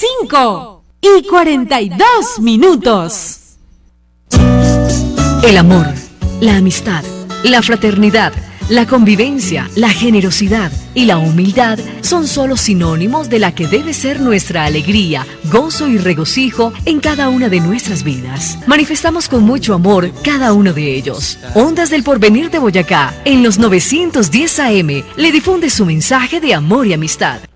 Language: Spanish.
5:42. El amor, la amistad, la fraternidad, la convivencia, la generosidad y la humildad son solo sinónimos de la que debe ser nuestra alegría, gozo y regocijo en cada una de nuestras vidas. Manifestamos con mucho amor cada uno de ellos. Ondas del Porvenir de Boyacá, en los 910 AM, le difunde su mensaje de amor y amistad.